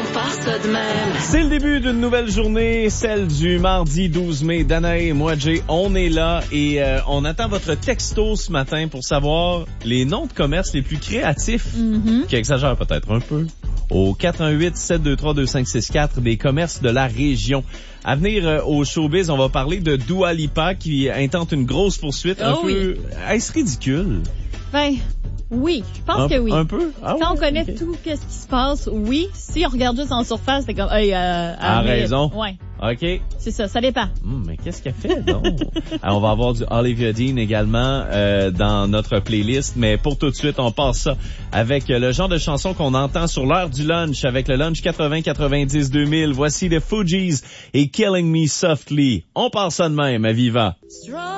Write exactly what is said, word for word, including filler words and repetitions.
part ça de même. C'est le début d'une nouvelle journée, celle du mardi douze mai. Danae et moi, Jay, on est là et euh, on attend votre texto ce matin pour savoir les noms de commerce les plus créatifs, Mm-hmm. qui exagèrent peut-être un peu, au quatre un huit, sept deux trois, deux cinq six quatre des commerces de la région. À venir euh, au showbiz, on va parler de Dua Lipa qui intente une grosse poursuite. Un Oh peu... Est-ce ridicule? Ben, oui, je pense un, que oui. Un peu? Ah, Quand ouais, on connaît okay. tout ce qui se passe, oui. Si on regarde juste en surface, c'est comme, hey, euh, Ah, mais- raison. Ouais, OK. c'est ça, ça dépend. Hum, mais qu'est-ce qu'elle fait, donc? Alors, on va avoir du Olivia Dean également euh, dans notre playlist, mais pour tout de suite, on passe ça avec le genre de chanson qu'on entend sur l'heure du lunch, avec le lunch quatre-vingts, quatre-vingt-dix, deux mille. Voici les Fugees et Killing Me Softly. On passe ça de même à Viva.